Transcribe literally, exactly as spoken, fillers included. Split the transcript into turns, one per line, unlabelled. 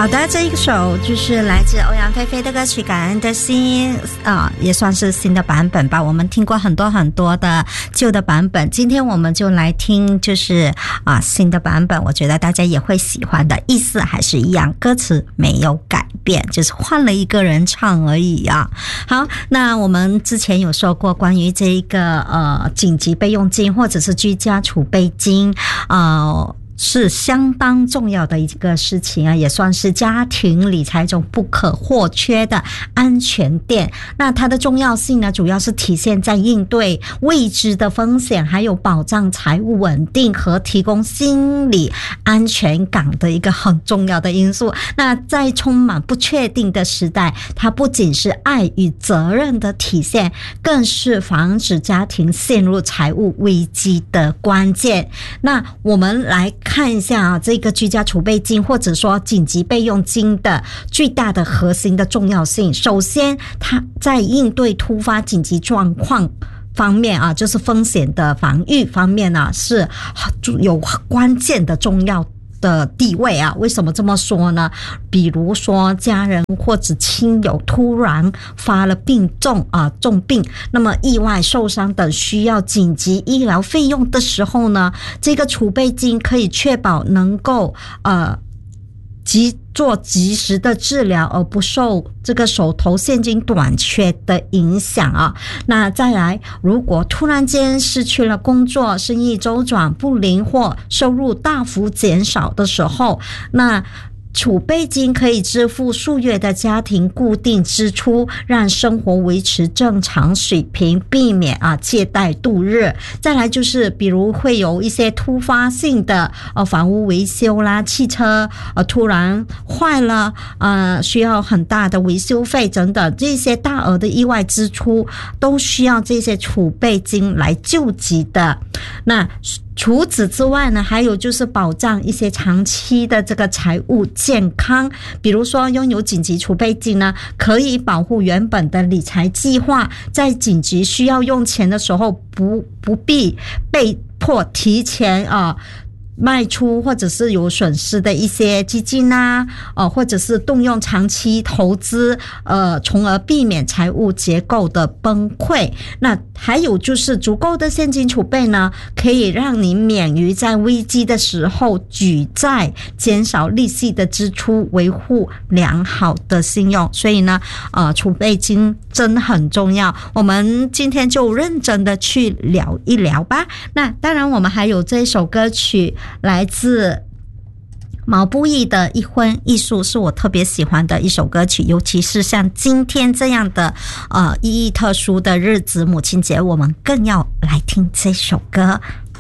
好的，这一首就是来自欧阳菲菲的歌曲《感恩的心》啊、呃，也算是新的版本吧。我们听过很多很多的旧的版本，今天我们就来听就是啊、呃、新的版本，我觉得大家也会喜欢的，意思还是一样，歌词没有改变，就是换了一个人唱而已啊。好，那我们之前有说过关于这一个呃紧急备用金或者是居家储备金呃是相当重要的一个事情啊，也算是家庭理财中不可或缺的安全垫。那它的重要性呢，主要是体现在应对未知的风险，还有保障财务稳定和提供心理安全感的一个很重要的因素。那在充满不确定的时代，它不仅是爱与责任的体现，更是防止家庭陷入财务危机的关键。那我们来看一下啊，这个居家储备金或者说紧急备用金的巨大的核心的重要性。首先，它在应对突发紧急状况方面啊，就是风险的防御方面啊，是有关键的重要的地位啊。为什么这么说呢？比如说家人或者亲友突然发了病重啊重病，那么意外受伤等需要紧急医疗费用的时候呢，这个储备金可以确保能够呃及做及时的治疗，而不受这个手头现金短缺的影响啊。那再来，如果突然间失去了工作，生意周转不灵或收入大幅减少的时候，那储备金可以支付数月的家庭固定支出，让生活维持正常水平，避免啊借贷度日。再来就是比如会有一些突发性的呃房屋维修啦，汽车呃突然坏了呃需要很大的维修费等等，这些大额的意外支出都需要这些储备金来救急的。那除此之外呢，还有就是保障一些长期的这个财务健康，比如说拥有紧急储备金呢，可以保护原本的理财计划，在紧急需要用钱的时候不不必被迫提前啊卖出或者是有损失的一些基金啊，呃，或者是动用长期投资，呃，从而避免财务结构的崩溃。那还有就是足够的现金储备呢，可以让你免于在危机的时候举债，减少利息的支出，维护良好的信用。所以呢，呃，储备金真的很重要。我们今天就认真的去聊一聊吧。那当然，我们还有这首歌曲。来自毛不易的《一婚一树》，是我特别喜欢的一首歌曲，尤其是像今天这样的呃意义特殊的日子，母亲节，我们更要来听这首歌。